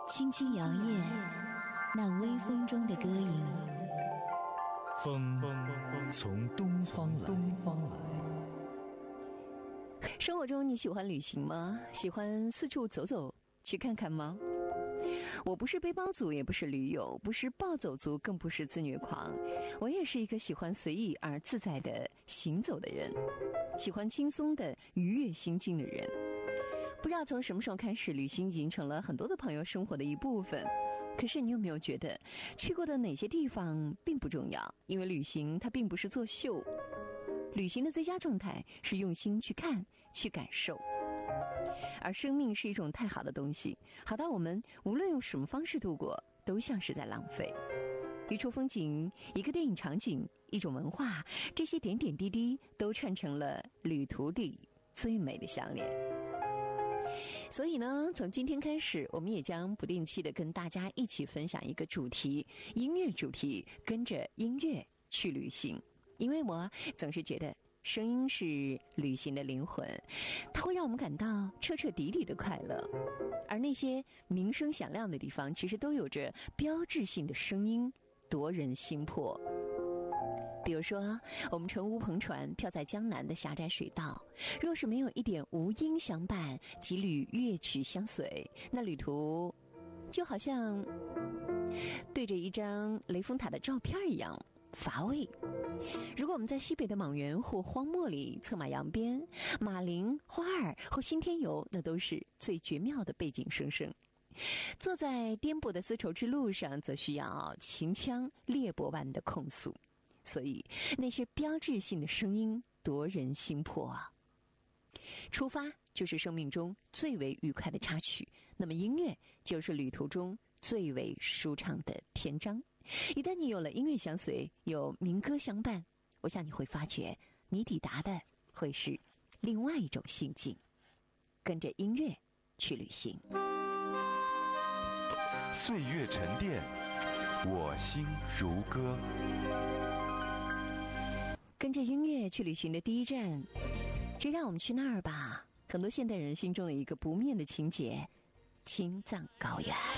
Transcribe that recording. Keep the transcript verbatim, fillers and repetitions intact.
轻轻摇曳，那微风中的歌吟。 风从东方来，东方来。 生活中你喜欢旅行吗？喜欢四处走走去看看吗？我不是背包族，也不是驴友，不是暴走族，更不是自虐狂。我也是一个喜欢随意而自在的行走的人，喜欢轻松的愉悦心境的人。不知道从什么时候开始，旅行已经成了很多的朋友生活的一部分。可是你有没有觉得，去过的哪些地方并不重要，因为旅行它并不是作秀。旅行的最佳状态是用心去看，去感受。而生命是一种太好的东西，好到我们无论用什么方式度过，都像是在浪费。一处风景，一个电影场景，一种文化，这些点点滴滴都串成了旅途里最美的相连。所以呢，从今天开始，我们也将不定期的跟大家一起分享一个主题，音乐主题，跟着音乐去旅行。因为我总是觉得声音是旅行的灵魂，它会让我们感到彻彻底底的快乐。而那些名声响亮的地方，其实都有着标志性的声音，夺人心魄。比如说，我们乘乌篷船漂在江南的狭窄水道，若是没有一点无音相伴，几缕乐曲相随，那旅途就好像对着一张雷峰塔的照片一样乏味。如果我们在西北的莽原或荒漠里策马扬鞭，马林、花儿或新天游，那都是最绝妙的背景声声。坐在颠簸的丝绸之路上，则需要秦腔裂帛般的控诉。所以那些标志性的声音夺人心魄啊！出发就是生命中最为愉快的插曲，那么音乐就是旅途中最为舒畅的篇章。一旦你有了音乐相随，有民歌相伴，我想你会发觉，你抵达的会是另外一种心境。跟着音乐去旅行， 岁月沉淀，我心如歌。 跟着音乐去旅行的第一站，就让我们去那儿吧。很多现代人心中的一个不灭的情节，青藏高原。